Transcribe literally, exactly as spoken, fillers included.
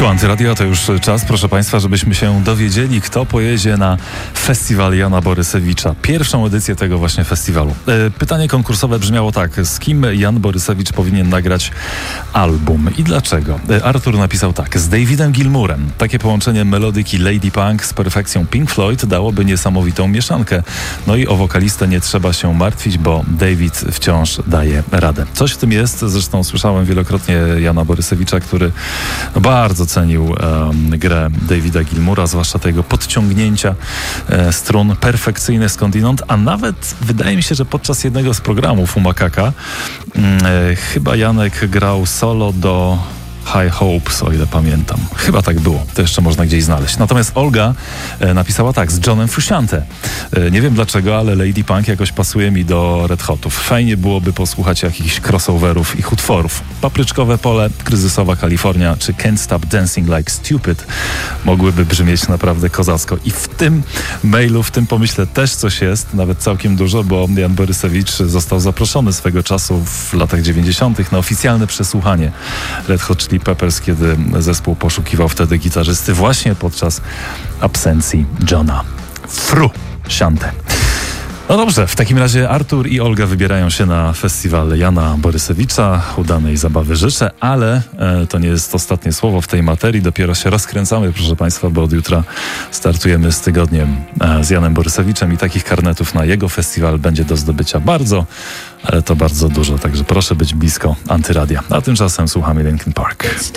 Tu Antyradio, to już czas, proszę Państwa, żebyśmy się dowiedzieli, kto pojedzie na festiwal Jana Borysewicza. Pierwszą edycję tego właśnie festiwalu. E, pytanie konkursowe brzmiało tak. Z kim Jan Borysewicz powinien nagrać album i dlaczego? E, Artur napisał tak. Z Davidem Gilmourem. Takie połączenie melodyki Lady Punk z perfekcją Pink Floyd dałoby niesamowitą mieszankę. No i o wokalistę nie trzeba się martwić, bo David wciąż daje radę. Coś w tym jest. Zresztą słyszałem wielokrotnie Jana Borysewicza, który bardzo cenił um, grę Davida Gilmoura, zwłaszcza tego podciągnięcia e, strun perfekcyjne skądinąd, a nawet wydaje mi się, że podczas jednego z programów u Makaka e, chyba Janek grał solo do High Hopes, o ile pamiętam. Chyba tak było. To jeszcze można gdzieś znaleźć. Natomiast Olga e, napisała tak, z Johnem Frusciante. E, nie wiem dlaczego, ale Lady Punk jakoś pasuje mi do Red Hotów. Fajnie byłoby posłuchać jakichś crossoverów, ich utworów. Papryczkowe pole, kryzysowa Kalifornia, czy Can't Stop Dancing Like Stupid mogłyby brzmieć naprawdę kozacko. I w tym mailu, w tym pomyśle też coś jest, nawet całkiem dużo, bo Jan Borysewicz został zaproszony swego czasu w latach dziewięćdziesiątych na oficjalne przesłuchanie Red Hot Chili Peppers, kiedy zespół poszukiwał wtedy gitarzysty właśnie podczas absencji Johna Frusciante. No dobrze, w takim razie Artur i Olga wybierają się na festiwal Jana Borysewicza. Udanej zabawy życzę, ale e, to nie jest ostatnie słowo w tej materii. Dopiero się rozkręcamy, proszę Państwa, bo od jutra startujemy z tygodniem e, z Janem Borysewiczem i takich karnetów na jego festiwal będzie do zdobycia bardzo, ale to bardzo dużo. Także proszę być blisko Antyradia. A tymczasem słuchamy Linkin Park.